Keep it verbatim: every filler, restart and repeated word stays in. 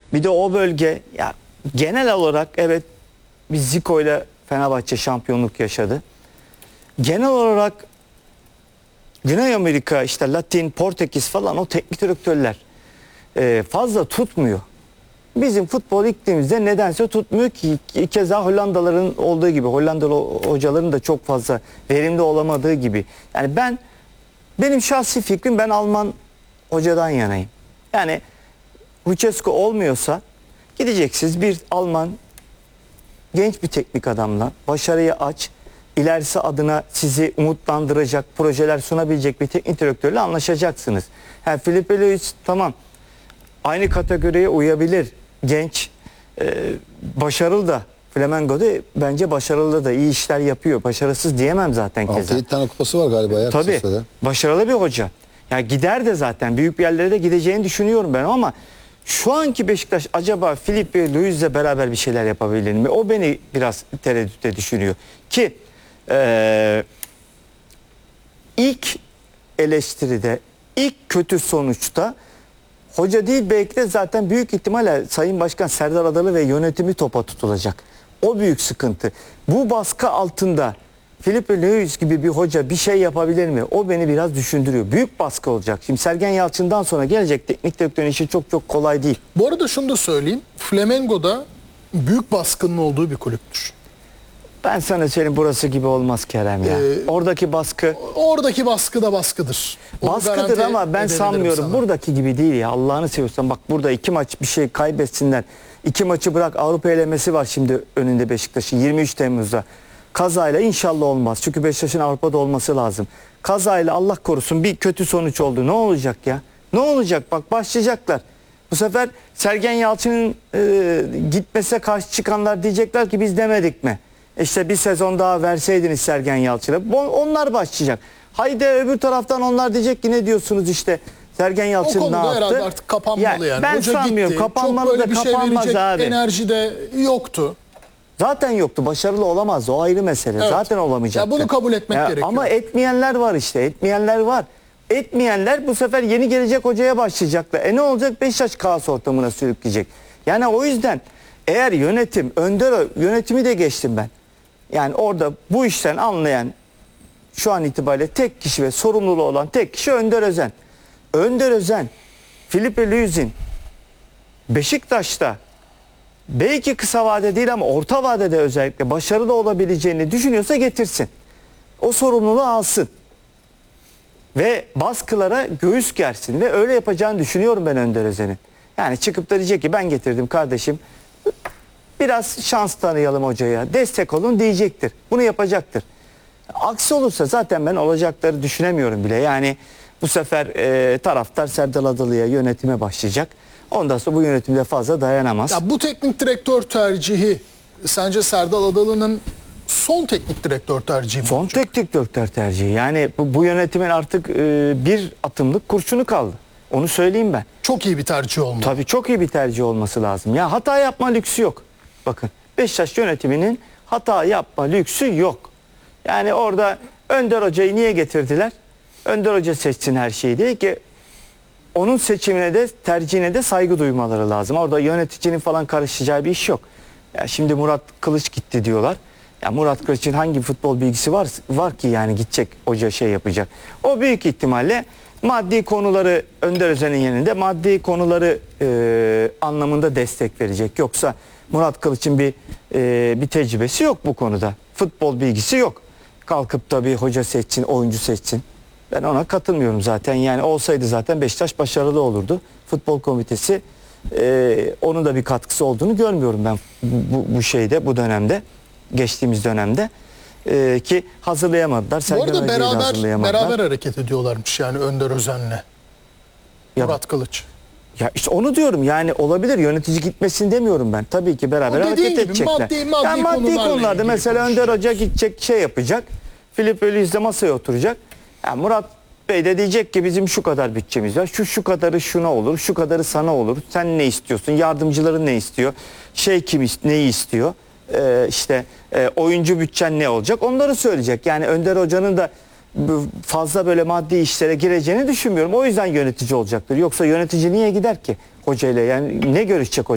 Bir de o bölge ya genel olarak evet biz Zico ile Fenerbahçe şampiyonluk yaşadı. Genel olarak Güney Amerika, işte Latin, Portekiz falan o teknik direktörler e, fazla tutmuyor. Bizim futbol iklimimizde nedense tutmuyor ki. Keza Hollandalıların olduğu gibi, Hollandalı hocaların da çok fazla verimli olamadığı gibi. Yani ben, benim şahsi fikrim, ben Alman hocadan yanayım. Yani Lucescu olmuyorsa gideceksiniz bir Alman genç bir teknik adamla, başarıya aç, ilerisi adına sizi umutlandıracak projeler sunabilecek bir teknik direktörle anlaşacaksınız. Yani Filipe Luis tamam aynı kategoriye uyabilir, genç, e, başarılı da. Flamengo'da bence başarılı da, iyi işler yapıyor. Başarısız diyemem zaten keza. altı yedi tane kupası var galiba ya. Tabii başarılı bir hoca. Yani gider de zaten büyük bir yerlere de gideceğini düşünüyorum ben, ama şu anki Beşiktaş acaba Filipe Luis'le beraber bir şeyler yapabilir mi? O beni biraz tereddütte düşünüyor. Ki e, ilk eleştiride, ilk kötü sonuçta hoca değil belki de zaten büyük ihtimalle Sayın Başkan Serdar Adalı ve yönetimi topa tutulacak. O büyük sıkıntı. Bu baskı altında Filipe Luis gibi bir hoca bir şey yapabilir mi? O beni biraz düşündürüyor. Büyük baskı olacak. Şimdi Sergen Yalçın'dan sonra gelecek teknik direktörün işi çok çok kolay değil. Bu arada şunu da söyleyeyim. Flamengo'da büyük baskının olduğu bir kulüptür. Ben sana söyleyeyim, burası gibi olmaz Kerem ya. Ee, Oradaki baskı... Oradaki baskı da baskıdır. Onu baskıdır ama ben sanmıyorum. Sana. Buradaki gibi değil ya. Allah'ını seviyorsan bak, burada iki maç bir şey kaybetsinler. İki maçı bırak, Avrupa elemesi var şimdi önünde Beşiktaş'ın yirmi üç Temmuz'da. Kazayla inşallah olmaz. Çünkü Beşiktaş'ın Avrupa'da olması lazım. Kazayla Allah korusun bir kötü sonuç oldu. Ne olacak ya? Ne olacak? Bak başlayacaklar. Bu sefer Sergen Yalçın'ın e, gitmesine karşı çıkanlar diyecekler ki biz demedik mi? İşte bir sezon daha verseydiniz Sergen Yalçın'a. Onlar başlayacak. Haydi öbür taraftan onlar diyecek ki ne diyorsunuz işte Sergen Yalçın ne yaptı? O konuda herhalde artık kapanmalı yani. Ben Hoca sanmıyorum. gitti. Kapanmalı da bir kapanmaz şey abi. Enerji de yoktu. Zaten yoktu. Başarılı olamazdı. O ayrı mesele. Evet. Zaten olamayacaktı. Ya bunu kabul etmek ya, gerekiyor. Ama etmeyenler var işte. Etmeyenler var. Etmeyenler bu sefer yeni gelecek hocaya başlayacaklar. E ne olacak? Beşiktaş kaos ortamına sürükleyecek. Yani o yüzden eğer yönetim, Önder yönetimi de geçtim ben. Yani orada bu işten anlayan şu an itibariyle tek kişi ve sorumluluğu olan tek kişi Önder Özen. Önder Özen, Filipe Luis'in Beşiktaş'ta belki kısa vade değil ama orta vadede özellikle başarılı olabileceğini düşünüyorsa getirsin. O sorumluluğu alsın. Ve baskılara göğüs gersin. Ve öyle yapacağını düşünüyorum ben Önder Özen'in. Yani çıkıp da diyecek ki ben getirdim kardeşim. Biraz şans tanıyalım hocaya. Destek olun diyecektir. Bunu yapacaktır. Aksi olursa zaten ben olacakları düşünemiyorum bile. Yani bu sefer e, taraftar Serdar Adalı'ya, yönetime başlayacak. Ondan sonra bu yönetimde fazla dayanamaz. Ya bu teknik direktör tercihi sence Serdar Adalı'nın son teknik direktör tercihi mi? Son olacak? Teknik direktör tercihi. Yani bu, bu yönetimin artık e, bir atımlık kurşunu kaldı. Onu söyleyeyim ben. Çok iyi bir tercih olmalı. Tabii çok iyi bir tercih olması lazım. Ya hata yapma lüksü yok. Bakın Beşiktaş yönetiminin hata yapma lüksü yok. Yani orada Önder Hoca'yı niye getirdiler? Önder Hoca seçsin her şeyi diye ki onun seçimine de tercihine de saygı duymaları lazım. Orada yöneticinin falan karışacağı bir iş yok. Ya şimdi Murat Kılıç gitti diyorlar. Ya Murat Kılıç'ın hangi futbol bilgisi var var ki yani gidecek hoca şey yapacak. O büyük ihtimalle maddi konuları Önder Özen'in yerinde maddi konuları e, anlamında destek verecek. Yoksa Murat Kılıç'ın bir e, bir tecrübesi yok bu konuda. Futbol bilgisi yok. Kalkıp da bir hoca seçsin, oyuncu seçsin. Ben ona katılmıyorum zaten. Yani olsaydı zaten Beşiktaş başarılı olurdu. Futbol komitesi e, onun da bir katkısı olduğunu görmüyorum ben bu, bu şeyde, bu dönemde, geçtiğimiz dönemde e, ki hazırlayamadılar. Bu arada beraber beraber hareket ediyorlarmış yani Önder Özen'le Murat Kılıç. Ya işte onu diyorum yani olabilir, yönetici gitmesin demiyorum ben. Tabii ki beraber hareket gibi, edecekler. Maddi, maddi, yani maddi konularda mesela Önder Hoca gidecek şey yapacak. Filipe Luis de masaya oturacak. Yani Murat Bey de diyecek ki bizim şu kadar bütçemiz var. Şu şu kadarı şuna olur, şu kadarı sana olur. Sen ne istiyorsun? Yardımcıların ne istiyor? Şey kim neyi istiyor? Ee, işte e, oyuncu bütçen ne olacak? Onları söyleyecek. Yani Önder Hoca'nın da fazla böyle maddi işlere gireceğini düşünmüyorum. O yüzden yönetici olacaktır. Yoksa yönetici niye gider ki hocayla? Yani ne görüşecek hoca?